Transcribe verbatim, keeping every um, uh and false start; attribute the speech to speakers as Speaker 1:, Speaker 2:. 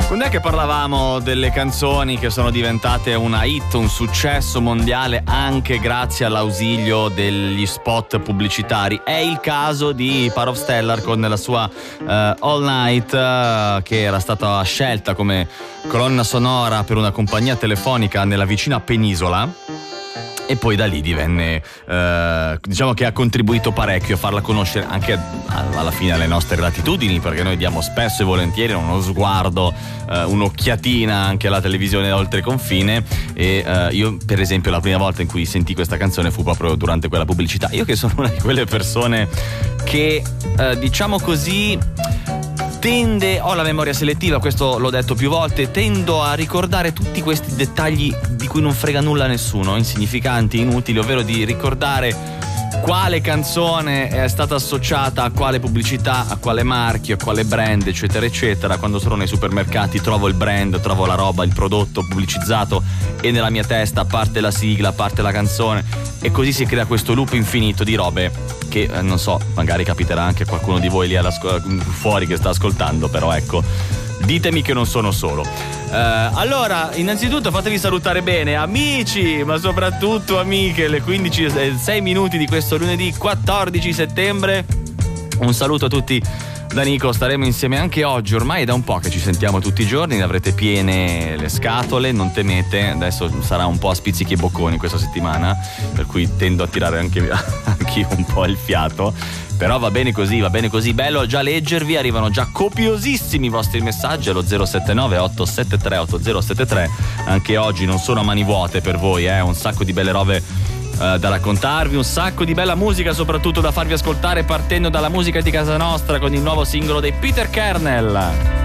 Speaker 1: Quando è che parlavamo delle canzoni che sono diventate una hit, un successo mondiale anche grazie all'ausilio degli spot pubblicitari? È il caso di Power of Stellar con la sua uh, All Night, uh, che era stata scelta come colonna sonora per una compagnia telefonica nella vicina penisola. E poi da lì divenne, eh, diciamo che ha contribuito parecchio a farla conoscere anche alla fine alle nostre latitudini, perché noi diamo spesso e volentieri uno sguardo, eh, un'occhiatina anche alla televisione oltre confine. E eh, io per esempio la prima volta in cui sentì questa canzone fu proprio durante quella pubblicità. Io che sono una di quelle persone che, eh, diciamo così, tende, ho la memoria selettiva, questo l'ho detto più volte, tendo a ricordare tutti questi dettagli di cui non frega nulla a nessuno, insignificanti, inutili, ovvero di ricordare quale canzone è stata associata a quale pubblicità, a quale marchio, a quale brand, eccetera eccetera. Quando sono nei supermercati trovo il brand, trovo la roba, il prodotto pubblicizzato e nella mia testa parte la sigla, parte la canzone, e così si crea questo loop infinito di robe che eh, non so, magari capiterà anche a qualcuno di voi lì fuori che sta ascoltando, però ecco, ditemi che non sono solo. Uh, allora, innanzitutto fatevi salutare bene, amici, ma soprattutto amiche, le quindici e sei minuti di questo lunedì quattordici settembre. Un saluto a tutti da Nico, staremo insieme anche oggi, ormai è da un po' che ci sentiamo tutti i giorni, ne avrete piene le scatole, non temete, adesso sarà un po' a spizzichi e bocconi questa settimana, per cui tendo a tirare anche, anche un po' il fiato. Però va bene così, va bene così, bello già leggervi, arrivano già copiosissimi i vostri messaggi allo zero sette nove otto sette tre otto zero sette tre. Anche oggi non sono a mani vuote per voi, eh, un sacco di belle robe uh, da raccontarvi, un sacco di bella musica soprattutto da farvi ascoltare, partendo dalla musica di casa nostra con il nuovo singolo dei Peter Kernel.